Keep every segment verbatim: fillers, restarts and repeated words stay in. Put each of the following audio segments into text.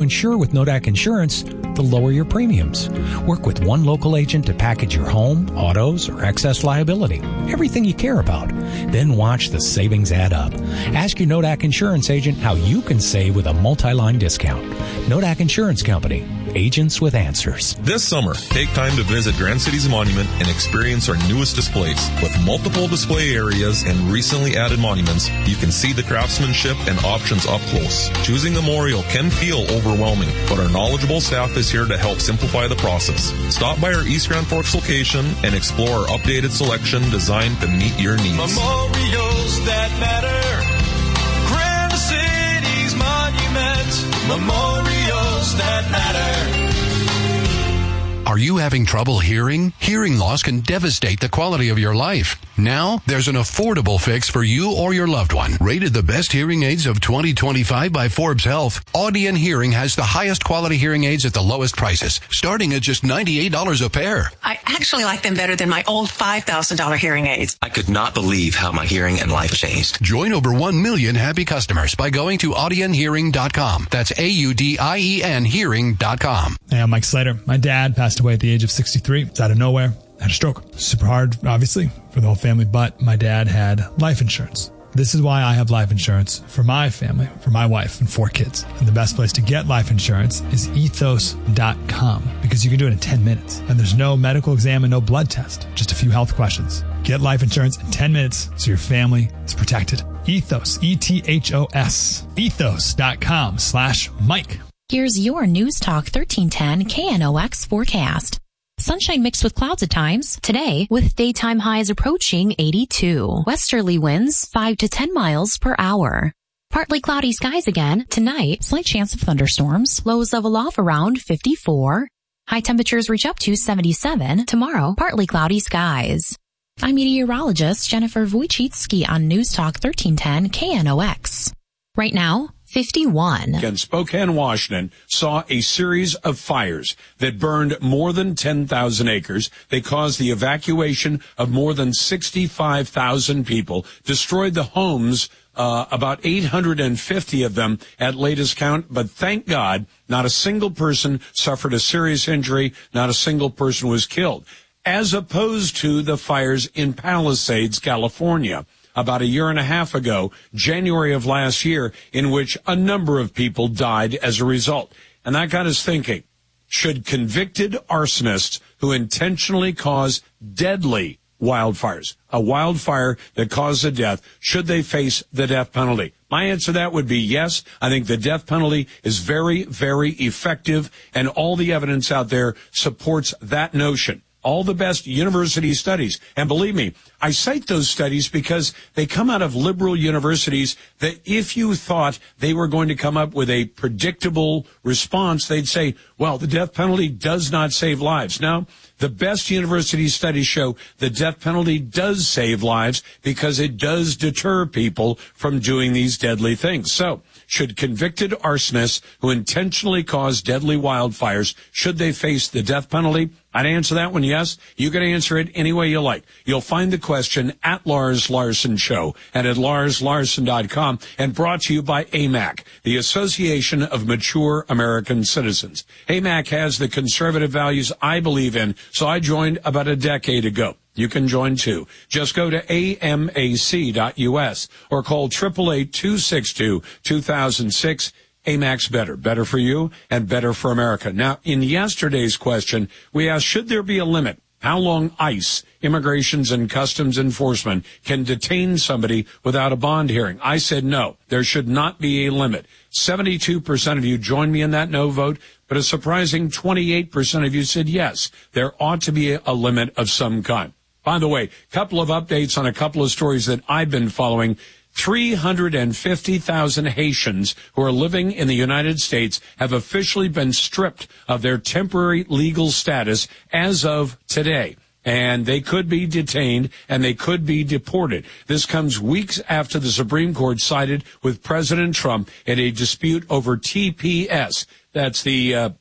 insure with Nodak Insurance, the lower your premiums. Work with one local agent to package your home, autos, or excess liability. Everything you care about. Then watch the savings add up. Ask your Nodak Insurance agent how you can save with a multi-line discount. Nodak Insurance Company. Agents with answers. This summer, take time to visit Grand Cities Monument and experience our newest displays. With multiple display areas and recently added monuments, you can see the craftsmanship and options up close. Choosing a memorial can feel overwhelming, but our knowledgeable staff is here to help simplify the process. Stop by our East Grand Forks location and explore our updated selection designed to meet your needs. Memorials that matter. Grand Cities Monument. Memorials that matter. Are you having trouble hearing? Hearing loss can devastate the quality of your life. Now, there's an affordable fix for you or your loved one. Rated the best hearing aids of twenty twenty-five by Forbes Health, Audien Hearing has the highest quality hearing aids at the lowest prices, starting at just ninety-eight dollars a pair. I actually like them better than my old five thousand dollars hearing aids. I could not believe how my hearing and life changed. Join over one million happy customers by going to audien hearing dot com. That's A U D I E N hearing dot com. Hey, I'm Mike Slater. My dad passed away at the age of sixty-three. It's out of nowhere. Had a stroke. Super hard, obviously, for the whole family, but my dad had life insurance. This is why I have life insurance for my family, for my wife and four kids. And the best place to get life insurance is ethos dot com because you can do it in ten minutes. And there's no medical exam and no blood test, just a few health questions. Get life insurance in ten minutes so your family is protected. Ethos, E T H O S, ethos dot com slash Mike. Here's your News Talk thirteen ten K N O X forecast. Sunshine mixed with clouds at times. Today, with daytime highs approaching eighty-two. Westerly winds five to ten miles per hour. Partly cloudy skies again. Tonight, slight chance of thunderstorms. Lows level off around fifty-four. High temperatures reach up to seventy-seven. Tomorrow, partly cloudy skies. I'm meteorologist Jennifer Wojcicki on News Talk thirteen ten K N O X. Right now, fifty-one. In Spokane, Washington, saw a series of fires that burned more than ten thousand acres. They caused the evacuation of more than sixty-five thousand people, destroyed the homes, uh, about eight hundred fifty of them at latest count. But thank God, not a single person suffered a serious injury. Not a single person was killed. As opposed to the fires in Palisades, California, about a year and a half ago, January of last year, in which a number of people died as a result. And that got us thinking, should convicted arsonists who intentionally cause deadly wildfires, a wildfire that caused a death, should they face the death penalty? My answer to that would be yes. I think the death penalty is very, very effective, and all the evidence out there supports that notion. All the best university studies. And believe me, I cite those studies because they come out of liberal universities that if you thought they were going to come up with a predictable response, they'd say, well, the death penalty does not save lives. Now, the best university studies show the death penalty does save lives because it does deter people from doing these deadly things. So, should convicted arsonists who intentionally cause deadly wildfires, should they face the death penalty? I'd answer that one yes. You can answer it any way you like. You'll find the question at Lars Larson Show and at lars larson dot com, and brought to you by A M A C, the Association of Mature American Citizens. A M A C has the conservative values I believe in, so I joined about a decade ago. You can join too. Just go to A M A C dot U S or call eight eight eight, two six two, two thousand six. A M A C's better. Better for you and better for America. Now, in yesterday's question, we asked, should there be a limit? How long ICE, Immigrations and Customs Enforcement, can detain somebody without a bond hearing? I said no. There should not be a limit. seventy-two percent of you joined me in that no vote, but a surprising twenty-eight percent of you said yes. There ought to be a limit of some kind. By the way, a couple of updates on a couple of stories that I've been following. three hundred fifty thousand Haitians who are living in the United States have officially been stripped of their temporary legal status as of today. And they could be detained and they could be deported. This comes weeks after the Supreme Court sided with President Trump in a dispute over T P S. That's the uh,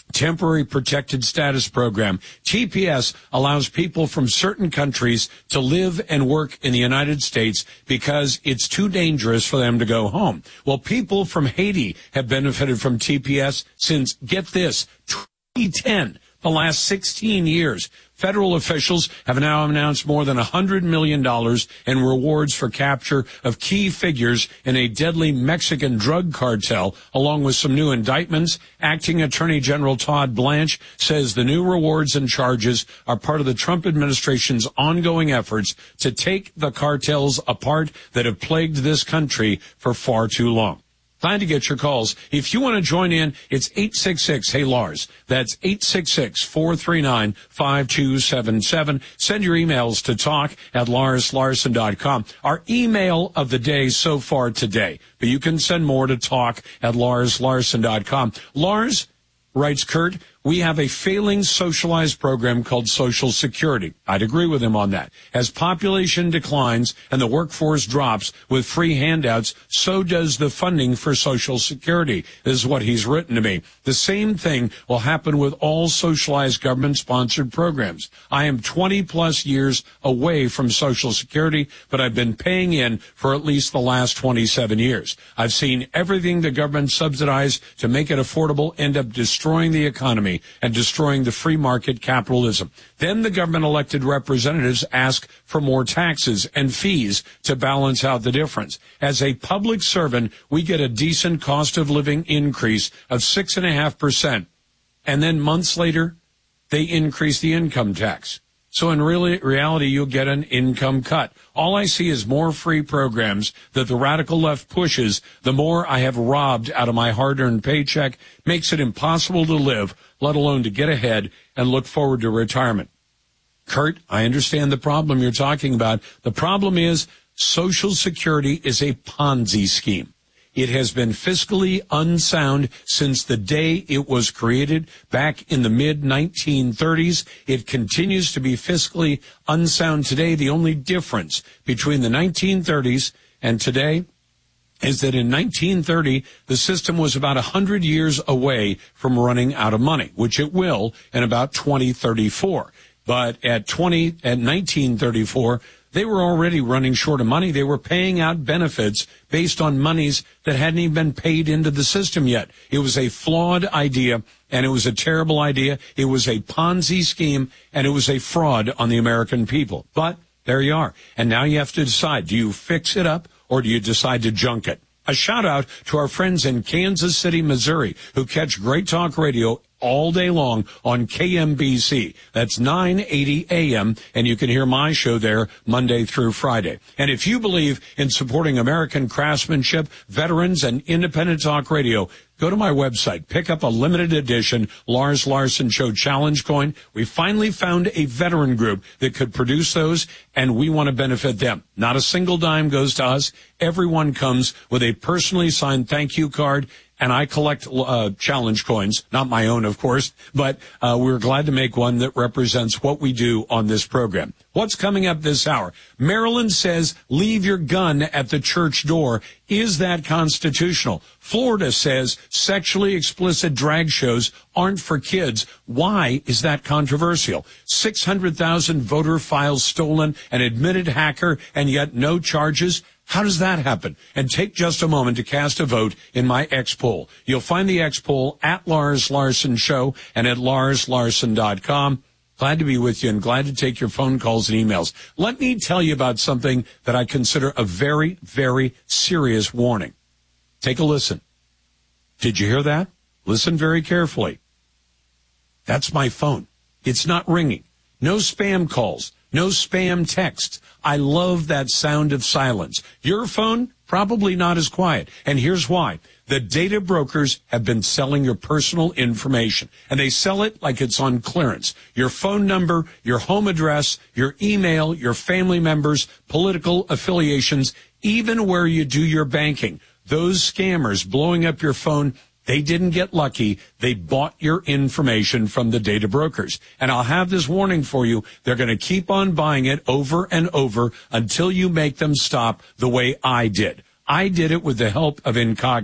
Temporary Protected Status Program. T P S allows people from certain countries to live and work in the United States because it's too dangerous for them to go home. Well, people from Haiti have benefited from T P S since, get this, twenty ten, the last sixteen years. Federal officials have now announced more than one hundred million dollars in rewards for capture of key figures in a deadly Mexican drug cartel, along with some new indictments. Acting Attorney General Todd Blanche says the new rewards and charges are part of the Trump administration's ongoing efforts to take the cartels apart that have plagued this country for far too long. Glad to get your calls. If you want to join in, it's eight six six, hey Lars. That's eight six six, four three nine, five two seven seven. Send your emails to talk at lars larson dot com. Our email of the day so far today, but you can send more to talk at lars larson dot com. Lars, writes Kurt, we have a failing socialized program called Social Security. I'd agree with him on that. As population declines and the workforce drops with free handouts, so does the funding for Social Security. This is what he's written to me. The same thing will happen with all socialized government-sponsored programs. I am twenty plus years away from Social Security, but I've been paying in for at least the last twenty-seven years. I've seen everything the government subsidized to make it affordable end up destroying the economy and destroying the free market capitalism. Then the government-elected representatives ask for more taxes and fees to balance out the difference. As a public servant, we get a decent cost of living increase of six point five percent, and then months later, they increase the income tax. So in really, reality, you'll get an income cut. All I see is more free programs that the radical left pushes. The more I have robbed out of my hard-earned paycheck, makes it impossible to live, let alone to get ahead and look forward to retirement. Kurt, I understand the problem you're talking about. The problem is Social Security is a Ponzi scheme. It has been fiscally unsound since the day it was created back in the mid nineteen thirties. It continues to be fiscally unsound today. The only difference between the nineteen thirties and today is that in nineteen thirty, the system was about one hundred years away from running out of money, which it will in about twenty thirty-four. But at twenty, at nineteen thirty-four, they were already running short of money. They were paying out benefits based on monies that hadn't even been paid into the system yet. It was a flawed idea, and it was a terrible idea. It was a Ponzi scheme, and it was a fraud on the American people. But there you are. And now you have to decide, do you fix it up or do you decide to junk it? A shout out to our friends in Kansas City, Missouri, who catch Great Talk Radio all day long on K M B C. That's nine eighty A M, and you can hear my show there Monday through Friday. And if you believe in supporting American craftsmanship, veterans, and independent talk radio, go to my website, pick up a limited edition Lars Larson Show Challenge coin. We finally found a veteran group that could produce those, and we want to benefit them. Not a single dime goes to us. Everyone comes with a personally signed thank you card, and I collect uh, challenge coins, not my own, of course, but uh, we're glad to make one that represents what we do on this program. What's coming up this hour? Maryland says leave your gun at the church door. Is that constitutional? Florida says sexually explicit drag shows aren't for kids. Why is that controversial? six hundred thousand voter files stolen, an admitted hacker, and yet no charges. How does that happen? And take just a moment to cast a vote in my X poll. You'll find the X poll at Lars Larson Show and at lars larson dot com. Glad to be with you and glad to take your phone calls and emails. Let me tell you about something that I consider a very, very serious warning. Take a listen. Did you hear that? Listen very carefully. That's my phone. It's not ringing. No spam calls. No spam texts. I love that sound of silence. Your phone, probably not as quiet. And here's why. The data brokers have been selling your personal information, and they sell it like it's on clearance. Your phone number, your home address, your email, your family members, political affiliations, even where you do your banking. Those scammers blowing up your phone, they didn't get lucky. They bought your information from the data brokers. And I'll have this warning for you. They're going to keep on buying it over and over until you make them stop the way I did. I did it with the help of Incogni.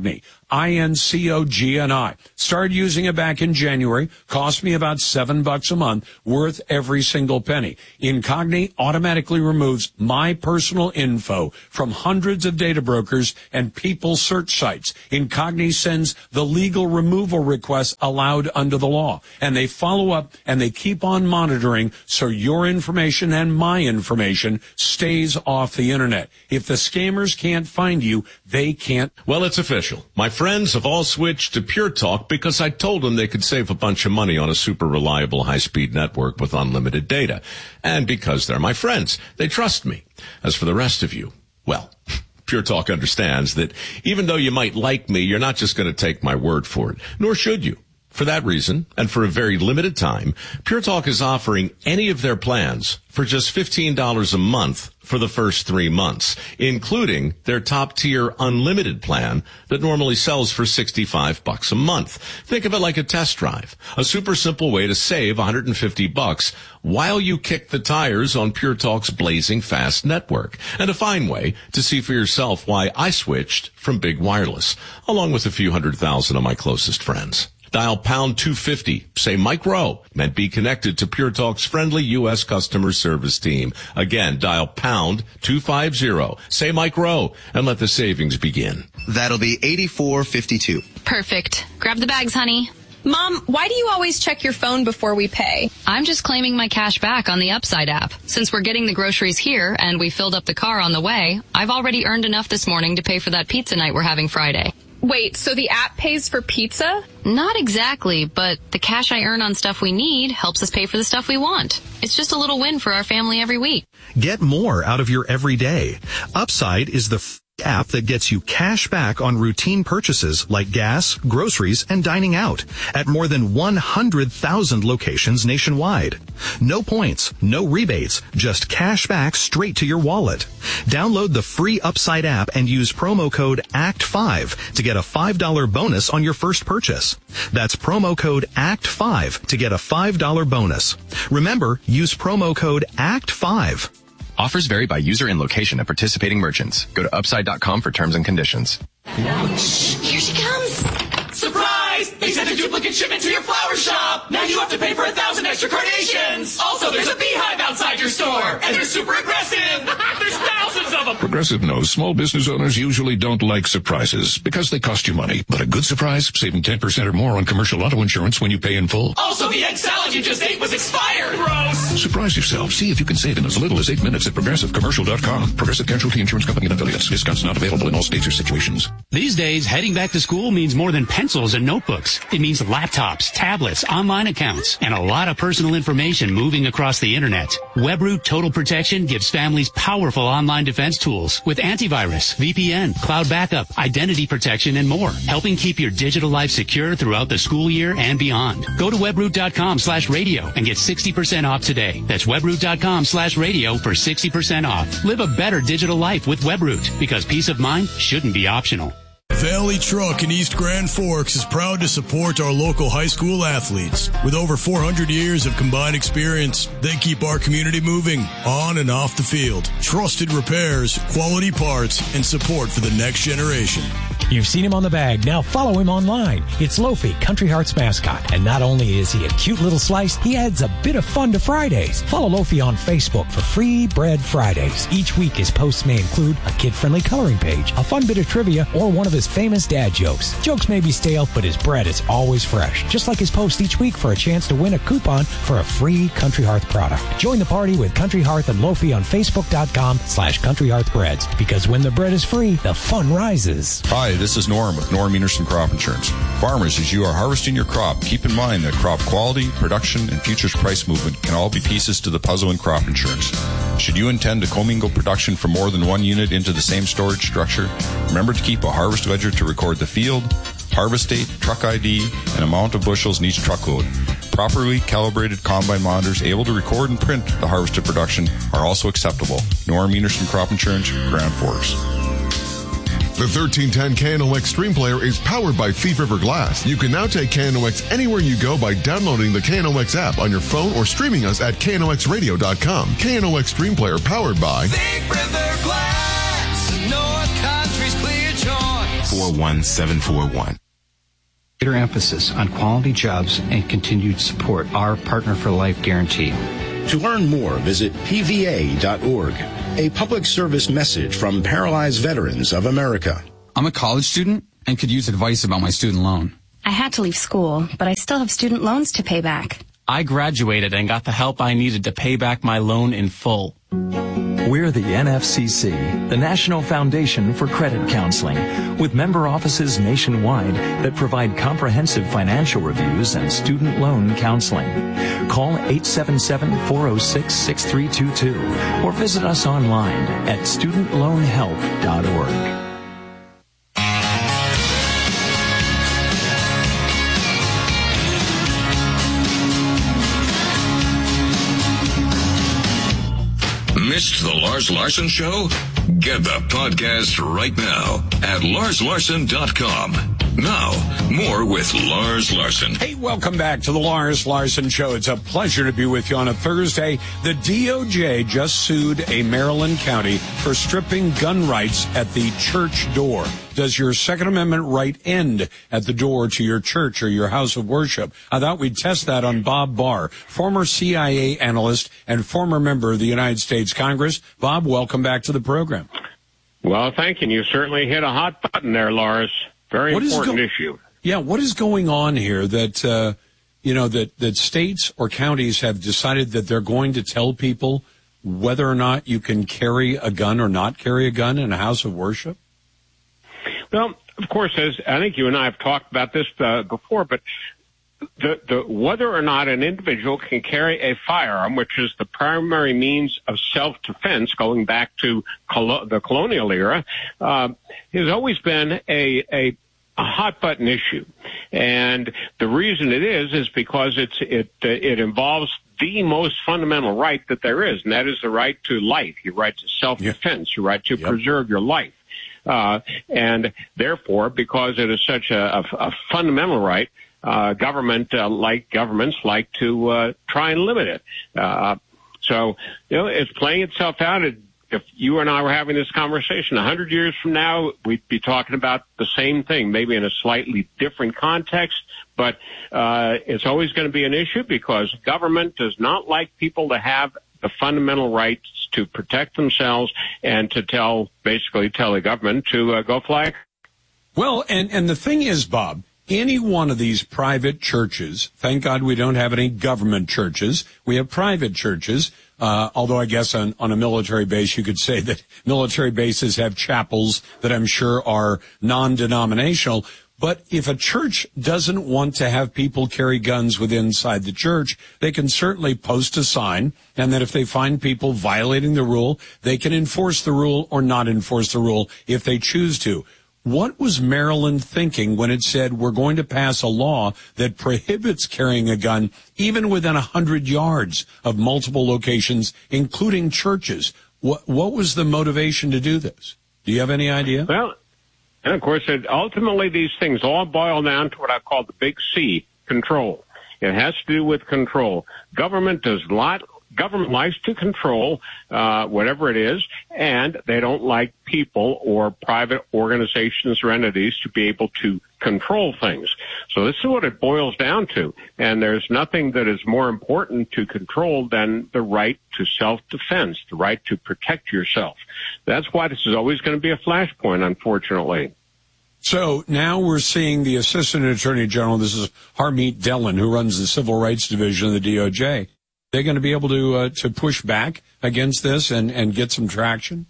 I N C O G N I. Started using it back in January. Cost me about seven bucks a month, worth every single penny. Incogni automatically removes my personal info from hundreds of data brokers and people search sites. Incogni sends the legal removal requests allowed under the law. And they follow up and they keep on monitoring so your information and my information stays off the internet. If the scammers can't find you, they can't. Well, it's official. My friends have all switched to Pure Talk because I told them they could save a bunch of money on a super reliable high-speed network with unlimited data. And because they're my friends, they trust me. As for the rest of you, well, Pure Talk understands that even though you might like me, you're not just going to take my word for it, nor should you. For that reason, and for a very limited time, Pure Talk is offering any of their plans for just fifteen dollars a month for the first three months, including their top-tier unlimited plan that normally sells for sixty-five bucks a month. Think of it like a test drive, a super simple way to save one hundred fifty bucks while you kick the tires on Pure Talk's blazing fast network, and a fine way to see for yourself why I switched from big wireless, along with a few hundred thousand of my closest friends. Dial pound two fifty, say Mike Rowe, and be connected to Pure Talk's friendly U S customer service team. Again, dial pound two fifty, say Mike Rowe, and let the savings begin. That'll be eighty-four fifty-two. Perfect. Grab the bags, honey. Mom, why do you always check your phone before we pay? I'm just claiming my cash back on the Upside app. Since we're getting the groceries here and we filled up the car on the way, I've already earned enough this morning to pay for that pizza night we're having Friday. Wait, so the app pays for pizza? Not exactly, but the cash I earn on stuff we need helps us pay for the stuff we want. It's just a little win for our family every week. Get more out of your everyday. Upside is the f- app that gets you cash back on routine purchases like gas, groceries, and dining out at more than one hundred thousand locations nationwide. No points, no rebates, just cash back straight to your wallet. Download the free Upside app and use promo code A C T five to get a five dollars bonus on your first purchase. That's promo code A C T five to get a five dollars bonus. Remember, use promo code A C T five. Offers vary by user and location at participating merchants. Go to upside dot com for terms and conditions. Shh, here she comes. Surprise! They sent a duplicate shipment to your flower shop. Now you have to pay for a thousand extra carnations. Also, there's a beehive outside your store, and they're super aggressive. There's thousands of them. Progressive knows small business owners usually don't like surprises because they cost you money. But a good surprise, saving ten percent or more on commercial auto insurance when you pay in full. Also, the egg salad you just ate was expired. Gross. Surprise yourself. See if you can save in as little as eight minutes at progressive commercial dot com. Progressive Casualty Insurance Company and affiliates. Discounts not available in all states or situations. These days, heading back to school means more than pencils and notebooks. It means laptops, tablets, online accounts, and a lot of personal information moving across the internet. WebRoot Total Protection gives families powerful online defense tools with antivirus, V P N, cloud backup, identity protection, and more, helping keep your digital life secure throughout the school year and beyond. Go to webroot dot com slash radio and get sixty percent off today. That's webroot dot com slash radio for sixty percent off. Live a better digital life with WebRoot, because peace of mind shouldn't be optional. Valley Truck in East Grand Forks is proud to support our local high school athletes. With over four hundred years of combined experience, they keep our community moving on and off the field. Trusted repairs, quality parts, and support for the next generation. You've seen him on the bag. Now follow him online. It's Lofi, Country Hearts mascot. And not only is he a cute little slice, he adds a bit of fun to Fridays. Follow Lofi on Facebook for Free Bread Fridays. Each week his posts may include a kid-friendly coloring page, a fun bit of trivia, or one of his famous dad jokes. Jokes may be stale, but his bread is always fresh. Just like his post each week for a chance to win a coupon for a free Country Hearth product. Join the party with Country Hearth and Lofi on Facebook dot com slash Country Hearth Breads. Because when the bread is free, the fun rises. Hi, this is Norm with Norm Enerson Crop Insurance. Farmers, as you are harvesting your crop, keep in mind that crop quality, production, and futures price movement can all be pieces to the puzzle in crop insurance. Should you intend to commingle production from more than one unit into the same storage structure, remember to keep a harvest ledger to record the field, harvest date, truck I D, and amount of bushels in each truckload. Properly calibrated combine monitors able to record and print the harvested production are also acceptable. Norm Enerson Crop Insurance, Grand Forks. The thirteen ten K N O X Stream Player is powered by Thief River Glass. You can now take K N O X anywhere you go by downloading the K N O X app on your phone or streaming us at K N O X radio dot com. K N O X Stream Player powered by Thief River Glass, North Country's clear choice. For four one seven four one. Greater emphasis on quality jobs and continued support. Our Partner for Life guarantee. To learn more, visit P V A dot org. A public service message from Paralyzed Veterans of America. I'm a college student and could use advice about my student loan. I had to leave school, but I still have student loans to pay back. I graduated and got the help I needed to pay back my loan in full. We're the N F C C, the National Foundation for Credit Counseling, with member offices nationwide that provide comprehensive financial reviews and student loan counseling. Call eight seven seven, four oh six, six three two two or visit us online at student loan help dot org. Missed the Lars Larson Show? Get the podcast right now at lars larson dot com. Now, more with Lars Larson. Hey, welcome back to the Lars Larson Show. It's a pleasure to be with you on a Thursday. The D O J just sued a Maryland county for stripping gun rights at the church door. Does your Second Amendment right end at the door to your church or your house of worship? I thought we'd test that on Bob Barr, former C I A analyst and former member of the United States Congress. Bob, welcome back to the program. Well, thank you. You certainly hit a hot button there, Lars. Very What is important go- issue. Yeah, what is going on here that, uh, you know, that, that states or counties have decided that they're going to tell people whether or not you can carry a gun or not carry a gun in a house of worship? Well, of course, as I think you and I have talked about this uh, before, but the, the whether or not an individual can carry a firearm, which is the primary means of self-defense going back to colo- the colonial era, uh, has always been a, a a hot button issue. And the reason it is is because it's it uh, it involves the most fundamental right that there is, and that is the right to life, your right to self-defense, your right to yep. preserve your life. Uh, and therefore, because it is such a, a, a fundamental right, uh, government, uh, like governments like to, uh, try and limit it. Uh, so, you know, it's playing itself out. It, if you and I were having this conversation a hundred years from now, we'd be talking about the same thing, maybe in a slightly different context, but, uh, it's always going to be an issue because government does not like people to have the fundamental rights to protect themselves and to tell, basically tell the government to uh, go fly. Well, and, and the thing is, Bob, any one of these private churches, thank God we don't have any government churches. We have private churches, uh, although I guess on, on a military base, you could say that military bases have chapels that I'm sure are non-denominational. But if a church doesn't want to have people carry guns within inside the church, they can certainly post a sign, and then if they find people violating the rule, they can enforce the rule or not enforce the rule if they choose to. What was Maryland thinking when it said we're going to pass a law that prohibits carrying a gun even within a hundred yards of multiple locations, including churches? What, what was the motivation to do this? Do you have any idea? Well, and of course, it, ultimately, these things all boil down to what I call the big C, control. It has to do with control. Government does not, government likes to control, uh, whatever it is, and they don't like people or private organizations or entities to be able to control things. So this is what it boils down to. And there's nothing that is more important to control than the right to self-defense, the right to protect yourself. That's why this is always going to be a flashpoint, unfortunately. So now we're seeing the Assistant Attorney General, this is Harmeet Dillon, who runs the Civil Rights Division of the D O J. They're going to be able to uh, to push back against this and, and get some traction?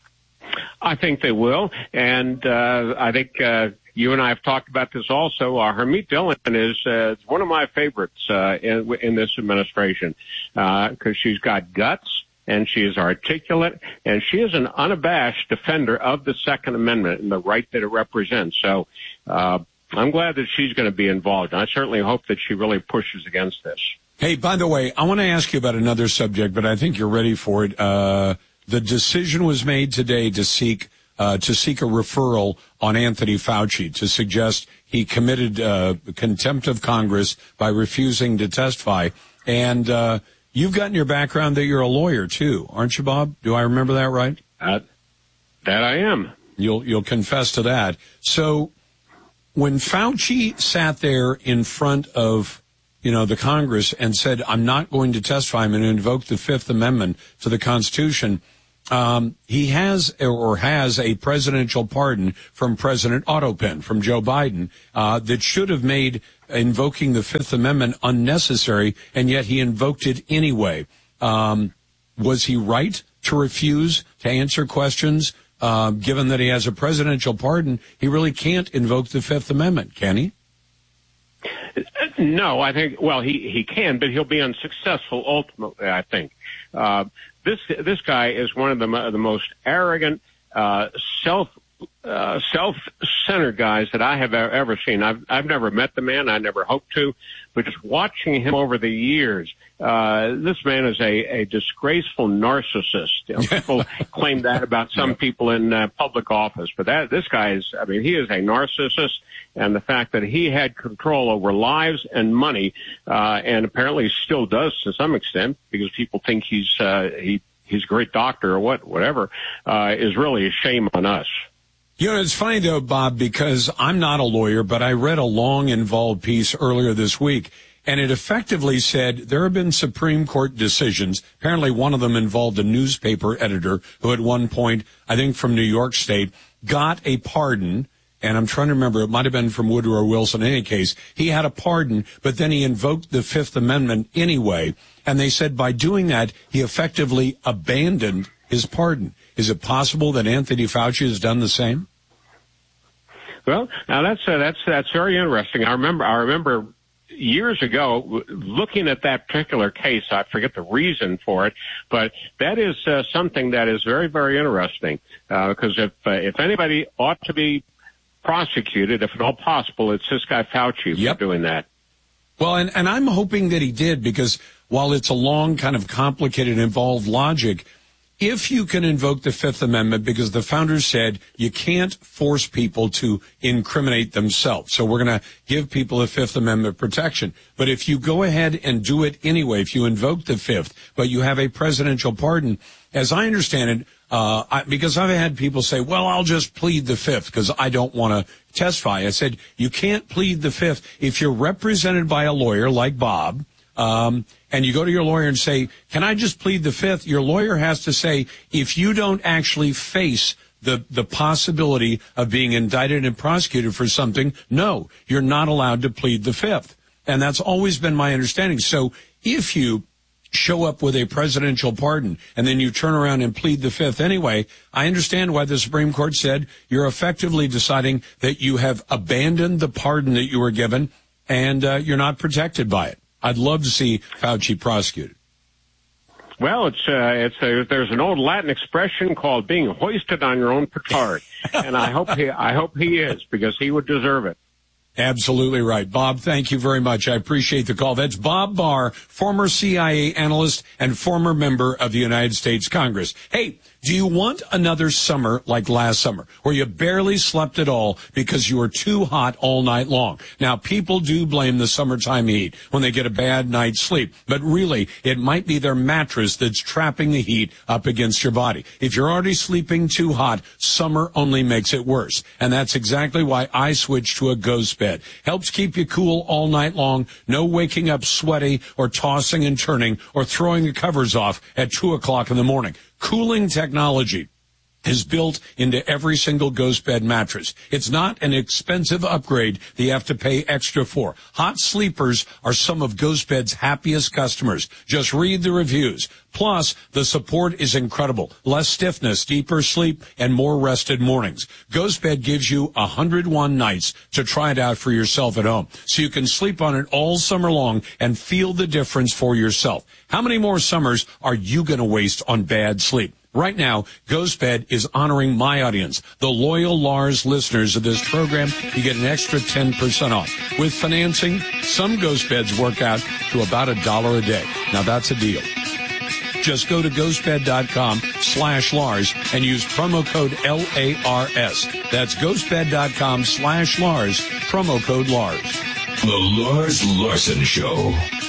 I think they will. And uh, I think uh, you and I have talked about this also. Uh, Harmeet Dillon is uh, one of my favorites uh, in, in this administration because uh, she's got guts. And she is articulate, and she is an unabashed defender of the Second Amendment and the right that it represents. So uh, I'm glad that she's going to be involved. I certainly hope that she really pushes against this. Hey, by the way, I want to ask you about another subject, but I think you're ready for it. Uh, the decision was made today to seek uh, to seek a referral on Anthony Fauci to suggest he committed uh, contempt of Congress by refusing to testify. And uh you've got in your background that you're a lawyer, too, aren't you, Bob? Do I remember that right? Uh, that I am. You'll you'll confess to that. So when Fauci sat there in front of, you know, the Congress and said, I'm not going to testify, I'm going to invoke the Fifth Amendment to the Constitution, um, he has or has a presidential pardon from President Autopen, from Joe Biden, uh, that should have made invoking the Fifth Amendment unnecessary, and yet he invoked it anyway. Um, was he right to refuse to answer questions? Uh, given that he has a presidential pardon, he really can't invoke the Fifth Amendment, can he? No, I think, well, he, he can, but he'll be unsuccessful ultimately, I think. Uh, this, this guy is one of the, the most arrogant, uh, self, uh, self-centered guys that I have ever seen. I've, I've never met the man. I never hope to, but just watching him over the years, uh, this man is a, a disgraceful narcissist. You know, people claim that about some people in uh, public office, but that, this guy is, I mean, he is a narcissist, and the fact that he had control over lives and money, uh, and apparently still does to some extent, because people think he's, uh, he, he's a great doctor or what, whatever, uh, is really a shame on us. You know, it's funny, though, Bob, because I'm not a lawyer, but I read a long, involved piece earlier this week, and it effectively said there have been Supreme Court decisions. Apparently, one of them involved a newspaper editor who at one point, I think from New York State, got a pardon, and I'm trying to remember, it might have been from Woodrow Wilson. In any case, he had a pardon, but then he invoked the Fifth Amendment anyway, and they said by doing that, he effectively abandoned his pardon. Is it possible that Anthony Fauci has done the same? Well, now that's uh, that's that's very interesting. I remember I remember years ago looking at that particular case. I forget the reason for it, but that is uh, something that is very very interesting uh, because if uh, if anybody ought to be prosecuted, if at all possible, it's this guy Fauci yep. for doing that. Well, and and I'm hoping that he did, because while it's a long, kind of complicated, involved logic, if you can invoke the Fifth Amendment, because the founders said you can't force people to incriminate themselves. So we're going to give people a Fifth Amendment protection. But if you go ahead and do it anyway, if you invoke the Fifth, but you have a presidential pardon, as I understand it, uh, I, because I've had people say, well, I'll just plead the Fifth because I don't want to testify. I said, you can't plead the Fifth if you're represented by a lawyer like Bob, Um, and you go to your lawyer and say, can I just plead the Fifth? Your lawyer has to say, if you don't actually face the, the possibility of being indicted and prosecuted for something, no, you're not allowed to plead the Fifth. And that's always been my understanding. So if you show up with a presidential pardon and then you turn around and plead the Fifth anyway, I understand why the Supreme Court said you're effectively deciding that you have abandoned the pardon that you were given, and uh, you're not protected by it. I'd love to see Fauci prosecuted. Well, it's uh, it's a, there's an old Latin expression called being hoisted on your own petard, and I hope he I hope he is, because he would deserve it. Absolutely right. Bob, thank you very much. I appreciate the call. That's Bob Barr, former C I A analyst and former member of the United States Congress. Hey, do you want another summer like last summer, where you barely slept at all because you were too hot all night long? Now, people do blame the summertime heat when they get a bad night's sleep, but really, it might be their mattress that's trapping the heat up against your body. If you're already sleeping too hot, summer only makes it worse. And that's exactly why I switched to a Ghost Bed. Helps keep you cool all night long. No waking up sweaty or tossing and turning or throwing the covers off at two o'clock in the morning. Cooling technology is built into every single Ghost Bed mattress. It's not an expensive upgrade that you have to pay extra for. Hot sleepers are some of Ghost Bed's happiest customers. Just read the reviews. Plus, the support is incredible. Less stiffness, deeper sleep, and more rested mornings. Ghost Bed gives you one hundred one nights to try it out for yourself at home, so you can sleep on it all summer long and feel the difference for yourself. How many more summers are you going to waste on bad sleep? Right now, Ghost Bed is honoring my audience, the loyal Lars listeners of this program. You get an extra ten percent off. With financing, some Ghost Beds work out to about a dollar a day. Now, that's a deal. Just go to ghostbed.com slash Lars and use promo code L A R S. That's ghostbed.com slash Lars, promo code Lars. The Lars Larson Show.